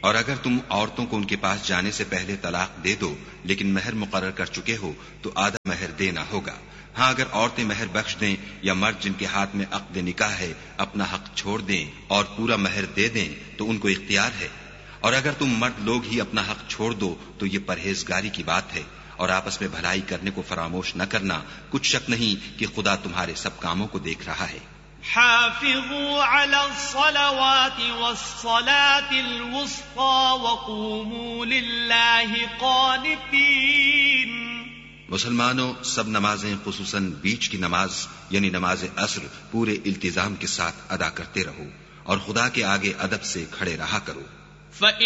और अगर तुम औरतों को उनके पास जाने से पहले तलाक दे दो, लेकिन महर मुकर्रर कर चुके हो, तो आधा महर देना होगा। हाँ, अगर औरतें महर बख्श दें या मर्द जिनके हाथ में अक्द निकाह है अपना हक छोड़ दें और पूरा महर दे दें, तो उनको इख्तियार है। और अगर तुम मर्द लोग ही अपना हक छोड़ दो तो ये परहेजगारी की बात है। और आपस में भलाई करने को फरामोश न करना, कुछ शक नहीं कि खुदा तुम्हारे सब कामों को देख रहा है। हाफिज़ू अलस्सलावाति वस्सलातिल वुस्ता वक़ूमू लिल्लाहि क़ानितीन। मुसलमानों, सब नमाजें खुसूसन बीच की नमाज यानी नमाज असर पूरे इल्तिजाम के साथ अदा करते रहो और खुदा के आगे अदब से खड़े रहा करो।